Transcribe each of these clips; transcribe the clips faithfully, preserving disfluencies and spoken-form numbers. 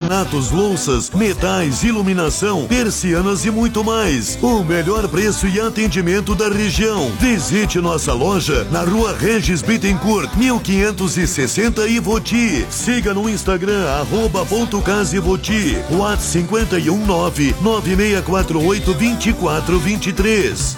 porcelanatos, louças, metais, iluminação, persianas e muito mais. O melhor preço e atendimento da região. Visite nossa loja na Rua Regis Bittencourt, mil quinhentos e sessenta, Ivoti. Siga no Instagram, arroba ponto casa Ivoti. WhatsApp cinco um nove, nove seis quatro oito, dois quatro dois três.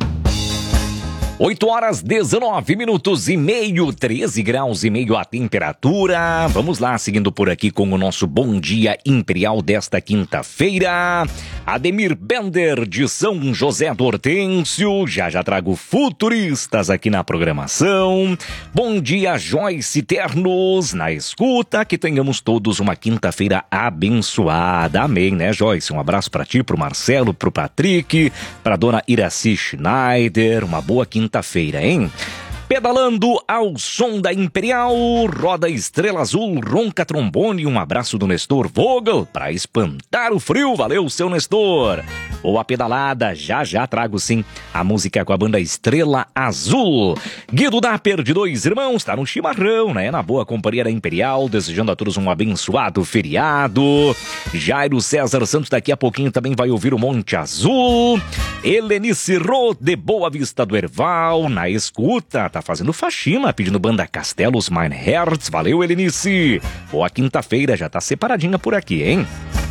oito horas, dezenove minutos e meio, treze graus e meio a temperatura. Vamos lá, seguindo por aqui com o nosso Bom Dia Imperial desta quinta-feira. Ademir Bender, de São José do Hortêncio. Já já trago futuristas aqui na programação. Bom dia, Joyce Ternos, na escuta. Que tenhamos todos uma quinta-feira abençoada. Amém, né, Joyce? Um abraço pra ti, pro Marcelo, pro Patrick, pra dona Iraci Schneider. Uma boa quinta-feira, hein? Pedalando ao som da Imperial, roda Estrela Azul, ronca trombone, um abraço do Nestor Vogel para espantar o frio. Valeu, seu Nestor. Ou a pedalada, já já trago sim a música com a banda Estrela Azul. Guido Dapper, de Dois Irmãos, tá no chimarrão, né? Na boa companhia da Imperial, desejando a todos um abençoado feriado. Jairo César Santos daqui a pouquinho também vai ouvir o Monte Azul. Helenice Rô, de Boa Vista do Herval, na escuta, tá fazendo faxina, pedindo banda Castelos Mein Herz. Valeu, Helenice. Boa quinta-feira, já tá separadinha por aqui, hein?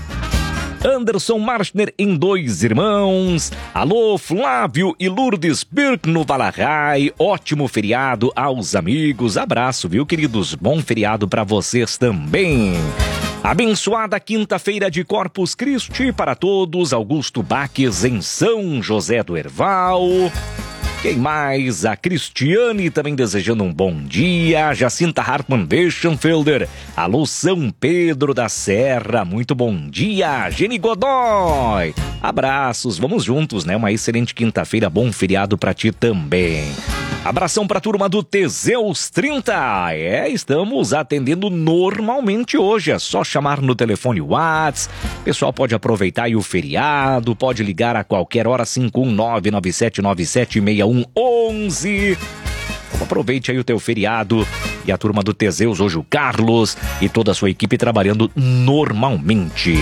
Anderson Marschner em Dois Irmãos. Alô, Flávio e Lourdes Birk no Valahai. Ótimo feriado aos amigos. Abraço, viu, queridos? Bom feriado pra vocês também. Abençoada quinta-feira de Corpus Christi para todos. Augusto Baques em São José do Herval. Quem mais? A Cristiane também desejando um bom dia. Jacinta Hartmann Weschenfelder. Alô, São Pedro da Serra. Muito bom dia. Geni Godoy. Abraços. Vamos juntos, né? Uma excelente quinta-feira. Bom feriado pra ti também. Abração pra turma do Teseus trinta. É, estamos atendendo normalmente hoje. É só chamar no telefone WhatsApp. O pessoal pode aproveitar aí o feriado. Pode ligar a qualquer hora. cinco um nove, nove sete nove sete, seis um um um. Aproveite aí o teu feriado. E a turma do Teseus, hoje o Carlos e toda a sua equipe trabalhando normalmente.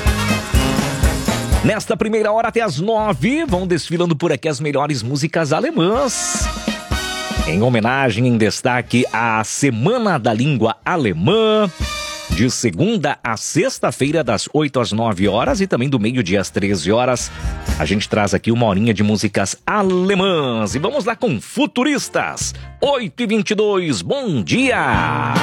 Nesta primeira hora até as nove, vão desfilando por aqui as melhores músicas alemãs. Em homenagem, em destaque, à Semana da Língua Alemã, de segunda a sexta-feira, das oito às nove horas e também do meio-dia às treze horas. A gente traz aqui uma horinha de músicas alemãs. E vamos lá com Futuristas. oito e vinte e dois, bom dia!